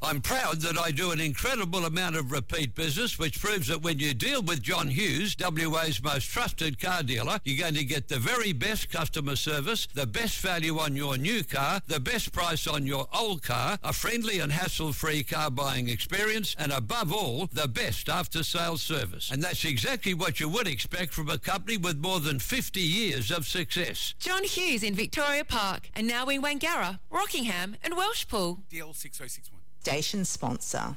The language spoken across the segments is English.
I'm proud that I do an incredible amount of repeat business, which proves that when you deal with John Hughes, WA's most trusted car dealer, you're going to get the very best customer service, the best value on your new car, the best price on your old car, a friendly and hassle-free car buying experience, and above all, the best after-sales service. And that's exactly what you would expect from a company with more than 50 years of success. John Hughes in Victoria Park, and now in Wangara, Rockingham and Welshpool. DL 6061. Station sponsor.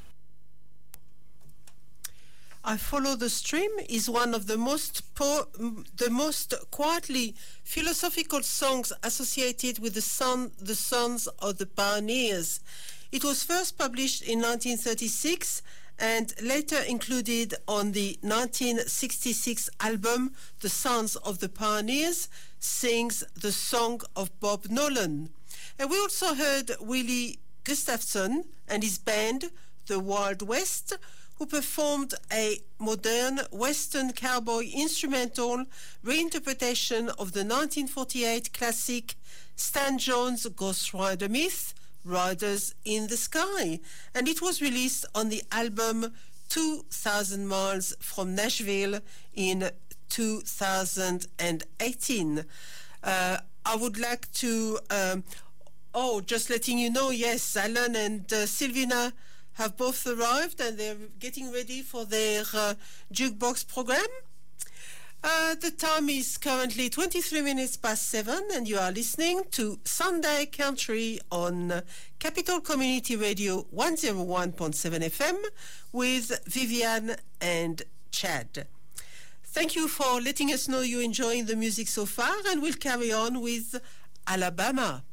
I Follow the Stream is one of the most quietly philosophical songs associated with the Sons of the Pioneers. It was first published in 1936 and later included on the 1966 album The Sons of the Pioneers Sings the Song of Bob Nolan. And we also heard Willie Gustafson and his band, The Wild West, who performed a modern Western cowboy instrumental reinterpretation of the 1948 classic Stan Jones Ghost Rider myth, Riders in the Sky, and it was released on the album 2,000 Miles from Nashville in 2018. I would like to... just letting you know, yes, Alan and Sylvina have both arrived and they're getting ready for their jukebox program. The time is currently 23 minutes past 7 and you are listening to Sunday Country on Capital Community Radio 101.7 FM with Vivian and Chad. Thank you for letting us know you're enjoying the music so far, and we'll carry on with Alabama.